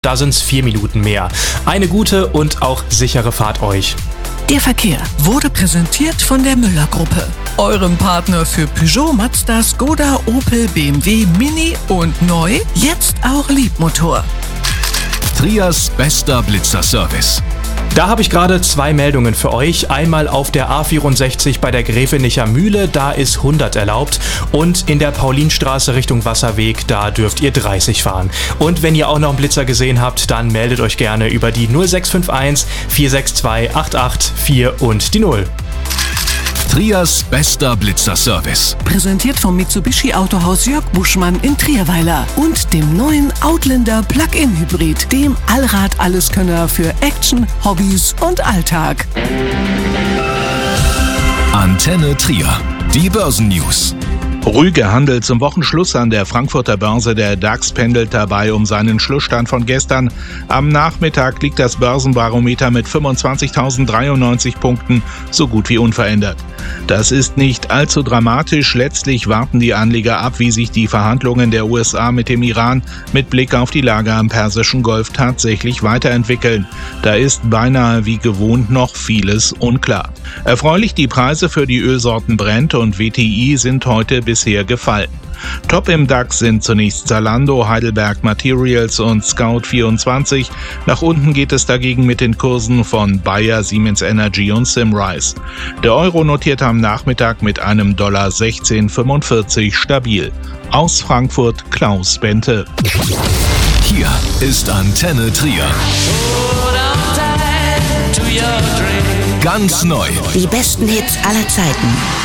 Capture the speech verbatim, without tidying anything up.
Da sind es vier Minuten mehr. Eine gute und auch sichere Fahrt euch. Der Verkehr wurde präsentiert von der Müller-Gruppe, eurem Partner für Peugeot, Mazda, Skoda, Opel, B M W, Mini und neu, jetzt auch Liebmotor. Trias bester Blitzerservice. Da habe ich gerade zwei Meldungen für euch. Einmal auf der A vierundsechzig bei der Gräfenicher Mühle, da ist hundert erlaubt. Und in der Paulinstraße Richtung Wasserweg, da dürft ihr dreißig fahren. Und wenn ihr auch noch einen Blitzer gesehen habt, dann meldet euch gerne über die null sechs fünf eins vier sechs zwei acht acht vier und die null. Trias bester Blitzerservice. Präsentiert vom Mitsubishi Autohaus Jörg Buschmann in Trierweiler und dem neuen Outlander Plug-in Hybrid, dem Allrad-Alleskönner für Action, Hobbys und Alltag. Antenne Trier. Die Börsennews. Ruhiger Handel zum Wochenschluss an der Frankfurter Börse. Der DAX pendelt dabei um seinen Schlussstand von gestern. Am Nachmittag liegt das Börsenbarometer mit fünfundzwanzigtausenddreiundneunzig Punkten so gut wie unverändert. Das ist nicht allzu dramatisch. Letztlich warten die Anleger ab, wie sich die Verhandlungen der U S A mit dem Iran mit Blick auf die Lage am Persischen Golf tatsächlich weiterentwickeln. Da ist beinahe wie gewohnt noch vieles unklar. Erfreulich, die Preise für die Ölsorten Brent und W T I sind heute bisher gefallen. Top im DAX sind zunächst Zalando, Heidelberg Materials und Scout vierundzwanzig. Nach unten geht es dagegen mit den Kursen von Bayer, Siemens Energy und Simrise. Der Euro notiert am Nachmittag mit einem Dollar sechzehn fünfundvierzig stabil. Aus Frankfurt Klaus Bente. Hier ist Antenne Trier. Ganz neu. Die besten Hits aller Zeiten.